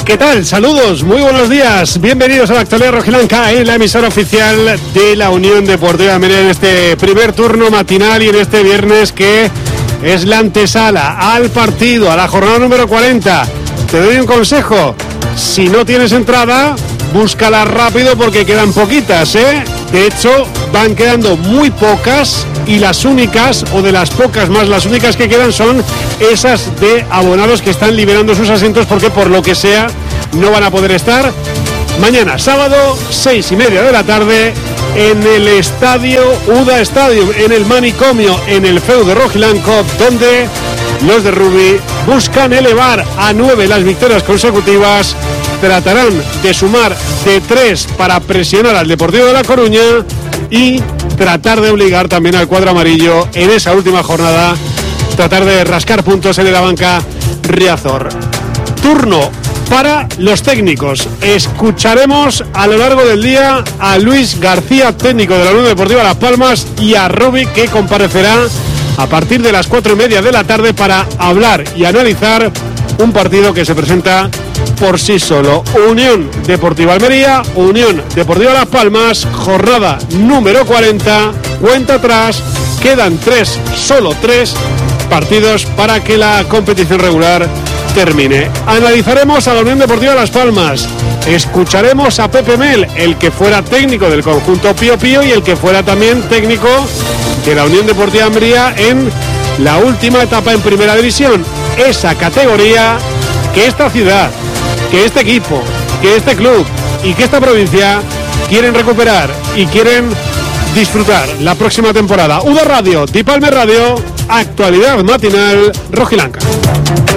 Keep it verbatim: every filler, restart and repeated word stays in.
¿Qué tal? Saludos, muy buenos días. Bienvenidos a la actualidad rojiblanca en la emisora oficial de la Unión Deportiva Almería en este primer turno matinal y en este viernes que es la antesala al partido, a la jornada número cuarenta. Te doy un consejo, si no tienes entrada, búscala rápido porque quedan poquitas, ¿eh? De hecho, van quedando muy pocas y las únicas, o de las pocas más, las únicas que quedan son esas de abonados que están liberando sus asientos porque por lo que sea no van a poder estar mañana, sábado, seis y media de la tarde, en el estadio UDA Stadium, en el manicomio, en el feudo rojiblanco, donde los de Rubí buscan elevar a nueve las victorias consecutivas. Tratarán de sumar de tres para presionar al Deportivo de La Coruña y tratar de obligar también al cuadro amarillo en esa última jornada, tratar de rascar puntos en la banca Riazor. Turno para los técnicos. Escucharemos a lo largo del día a Luis García, técnico de la Unión Deportiva Las Palmas, y a Rubí, que comparecerá a partir de las cuatro y media de la tarde para hablar y analizar un partido que se presenta por sí solo. Unión Deportiva Almería, Unión Deportiva Las Palmas, jornada número cuarenta, cuenta atrás, quedan tres, solo tres partidos para que la competición regular termine. Analizaremos a la Unión Deportiva Las Palmas, escucharemos a Pepe Mel, el que fuera técnico del conjunto Pío Pío y el que fuera también técnico de la Unión Deportiva Almería en la última etapa en Primera División, esa categoría que esta ciudad, que este equipo, que este club y que esta provincia quieren recuperar y quieren disfrutar la próxima temporada. UDA Radio, Dipalme Radio, actualidad matinal rojiblanca.